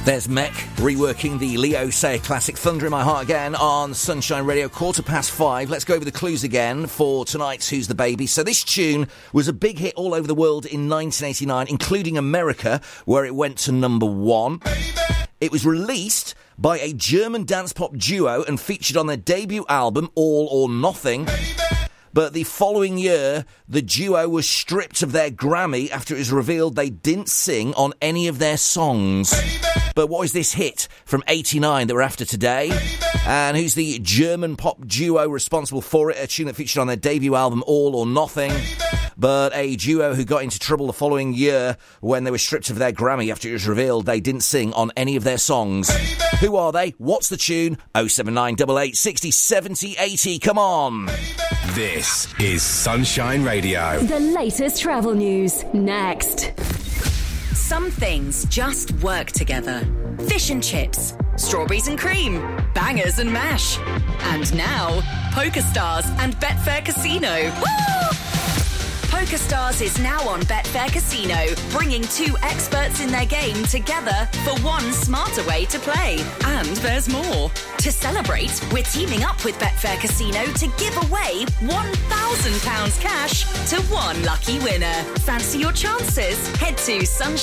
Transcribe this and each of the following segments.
There's Mech reworking the Leo Sayer classic Thunder in My Heart again on Sunshine Radio, 5:15. Let's go over the clues again for tonight's Who's the Baby. So this tune was a big hit all over the world in 1989, including America, where it went to number 1. It was released by a German dance pop duo and featured on their debut album, All or Nothing. But the following year, the duo was stripped of their Grammy after it was revealed they didn't sing on any of their songs. But what is this hit from 89 that we're after today? And who's the German pop duo responsible for it? A tune that featured on their debut album, All or Nothing. But a duo who got into trouble the following year when they were stripped of their Grammy after it was revealed they didn't sing on any of their songs. Who are they? What's the tune? 07988 60 70 80. Come on. This is Sunshine Radio. The latest travel news next. Some things just work together. Fish and chips, strawberries and cream, bangers and mash. And now, PokerStars and Betfair Casino. Woo! PokerStars is now on Betfair Casino, bringing two experts in their game together for one smarter way to play. And there's more. To celebrate, we're teaming up with Betfair Casino to give away £1,000 cash to one lucky winner. Fancy your chances? Head to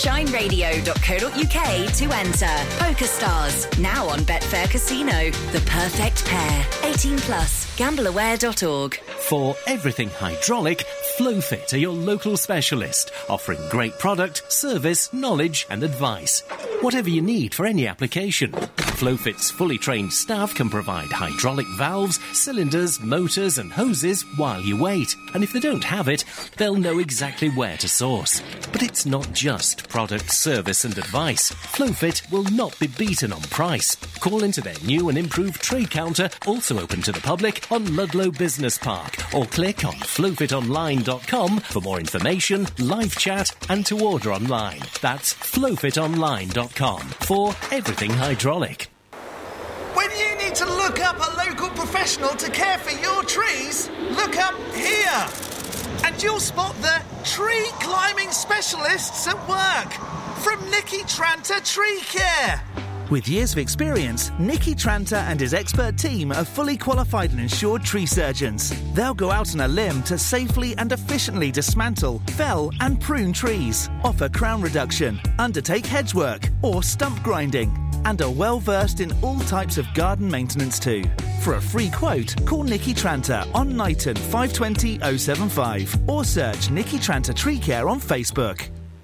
sunshineradio.co.uk to enter. PokerStars, now on Betfair Casino. The perfect pair. 18 plus. Gambleaware.org. For everything hydraulic, Flowfit are your local specialist, offering great product, service, knowledge and advice. Whatever you need for any application. Flowfit's fully trained staff can provide hydraulic valves, cylinders, motors and hoses while you wait. And if they don't have it, they'll know exactly where to source. But it's not just product, service and advice. Flowfit will not be beaten on price. Call into their new and improved trade counter, also open to the public, on Ludlow Business Park, or click on flowfitonline.com for more information, live chat and to order online. That's flowfitonline.com for everything hydraulic. When you need to look up a local professional to care for your trees, look up here. And you'll spot the tree climbing specialists at work from Nicky Tranter Tree Care. With years of experience, Nicky Tranter and his expert team are fully qualified and insured tree surgeons. They'll go out on a limb to safely and efficiently dismantle, fell and prune trees, offer crown reduction, undertake hedge work or stump grinding, and are well versed in all types of garden maintenance too. For a free quote, call Nicky Tranter on Knighton 520 075 or search Nicky Tranter Tree Care on Facebook.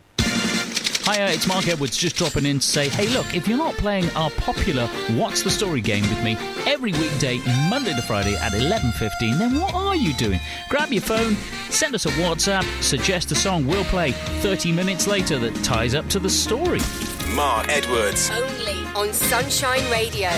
Hiya, it's Mark Edwards just dropping in to say, hey look, if you're not playing our popular What's the Story game with me every weekday, Monday to Friday at 11:15, then what are you doing? Grab your phone, send us a WhatsApp, suggest a song we'll play 30 minutes later that ties up to the story. Mark Edwards. Only on Sunshine Radio.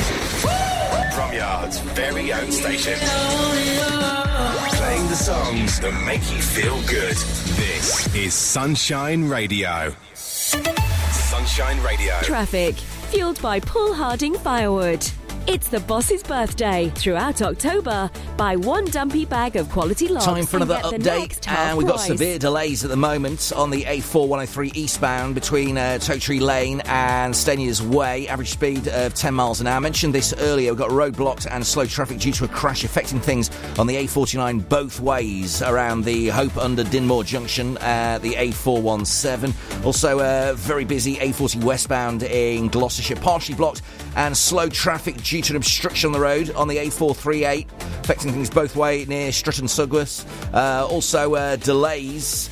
Bromyard's very own station. Playing the songs that make you feel good. This is Sunshine Radio. Sunshine Radio. Traffic, fueled by Paul Harding Firewood. It's the boss's birthday. Throughout October, buy one dumpy bag of quality logs. Time for another update, and we've got price. severe delays at the moment on the A4103 eastbound between Totree Lane and Steniers Way. Average speed of 10 miles an hour. I mentioned this earlier. We've got road blocked and slow traffic due to a crash affecting things on the A49 both ways around the Hope under Dinmore Junction, the A417. Also, very busy A40 westbound in Gloucestershire, partially blocked and slow traffic due to an obstruction on the road on the A438, affecting things both ways near Strutton Sugwas. Also, delays